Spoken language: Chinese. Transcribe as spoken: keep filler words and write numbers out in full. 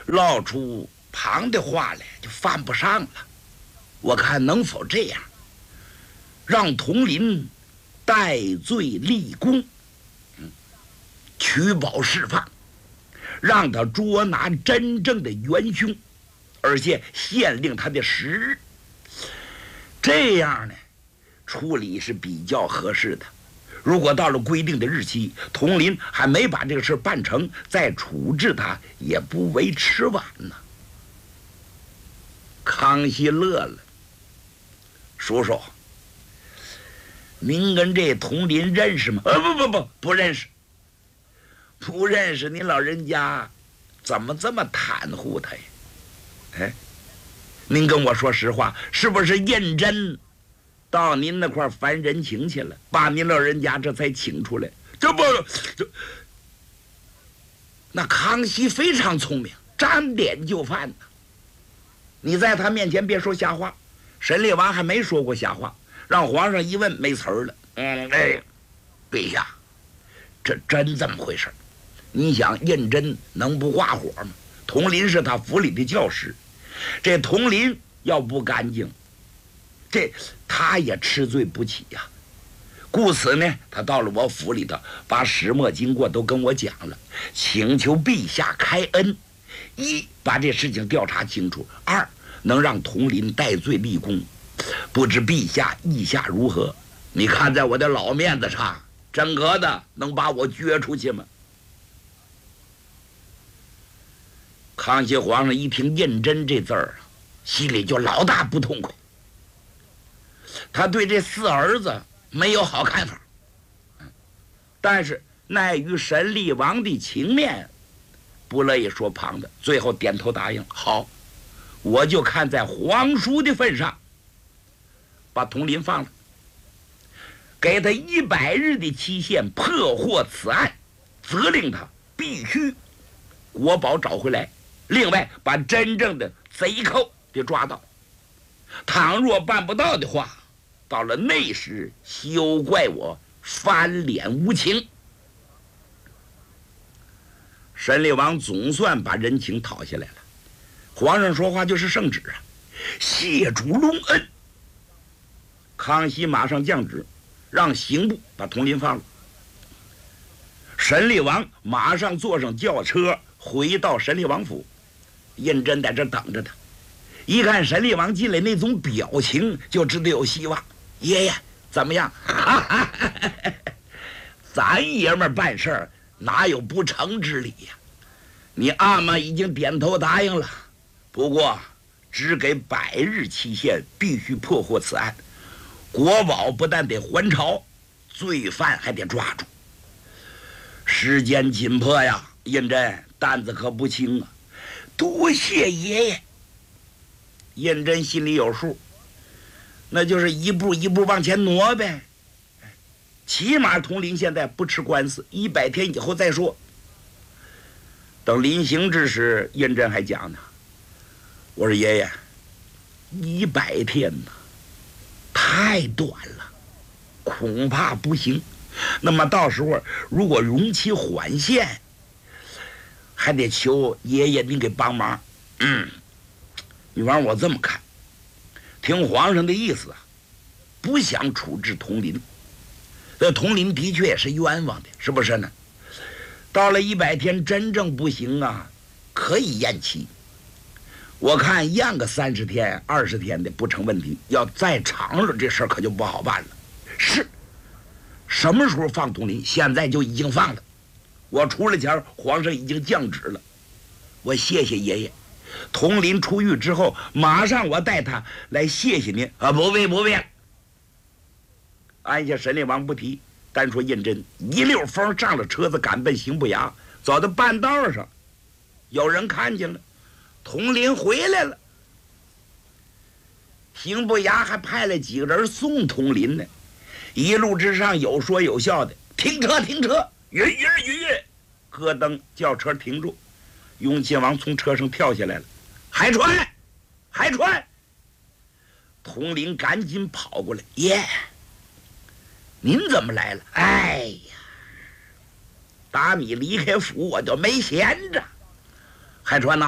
唠出旁的话来就犯不上了。我看能否这样，让佟林戴罪立功，嗯，取保释放，让他捉拿真正的元凶，而且限令他的时日。这样呢，处理是比较合适的。如果到了规定的日期，佟林还没把这个事办成，再处置他也不为迟晚呢。康熙乐了，叔叔，您跟这佟林认识吗？呃，不不不，不认识。不认识，您老人家怎么这么袒护他呀？哎，您跟我说实话，是不是胤禛到您那块儿烦人情去了，把您老人家这才请出来？这不，这那康熙非常聪明，沾点就犯呢。你在他面前别说瞎话，沈烈王还没说过瞎话，让皇上一问没词儿了。嗯，哎，陛下，这真这么回事？你想胤禛能不挂火吗？佟林是他府里的教师，这佟林要不干净，这他也吃罪不起呀、啊。故此呢，他到了我府里头，把始末经过都跟我讲了，请求陛下开恩：一，把这事情调查清楚；二，能让佟林戴罪立功。不知陛下意下如何？你看在我的老面子上，真格的能把我撅出去吗？康熙皇上一听胤禛这字儿，心里就老大不痛快。他对这四儿子没有好看法，但是奈于沈厉王的情面，不乐意说旁的，最后点头答应。好，我就看在皇叔的份上，把佟林放了，给他一百日的期限破获此案，责令他必须国宝找回来，另外把真正的贼寇给抓到。倘若办不到的话，到了那时休怪我翻脸无情。沈厉王总算把人情讨下来了，皇上说话就是圣旨啊，谢主隆恩。康熙马上降旨，让刑部把佟林放了。沈厉王马上坐上轿车回到沈厉王府，胤禛在这等着他。一看沈厉王进来那种表情，就知道有希望。爷爷怎么样？咱爷们儿办事儿哪有不成之理呀？你阿玛已经点头答应了，不过只给百日期限，必须破获此案。国宝不但得还朝，罪犯还得抓住。时间紧迫呀，胤禛担子可不轻啊！多谢爷爷。胤禛心里有数，那就是一步一步往前挪呗。起码佟林现在不吃官司，一百天以后再说。等临行之时，胤禛还讲呢：“我说爷爷，一百天呢，太短了，恐怕不行。那么到时候如果容期缓限，还得求爷爷您给帮忙。嗯，你玩我这么看，听皇上的意思啊，不想处置佟林。这佟林的确也是冤枉的，是不是呢？到了一百天真正不行啊，可以延期。我看延个三十天、二十天的不成问题，要再长了，这事儿可就不好办了。是，什么时候放佟林？现在就已经放了。我出了钱，皇上已经降旨了。我谢谢爷爷。佟林出狱之后，马上我带他来谢谢您啊！不必不必。按下沈厉王不提，单说胤禛一溜风上了车子，赶奔刑部衙。走到半道上，有人看见了，佟林回来了。刑部衙还派了几个人送佟林呢。一路之上有说有笑的，停车停车，云云云云，咯噔，轿车停住。雍亲王从车上跳下来了，海川，海川。佟林赶紧跑过来，耶，您怎么来了？哎呀，打你离开府我就没闲着。海川呐，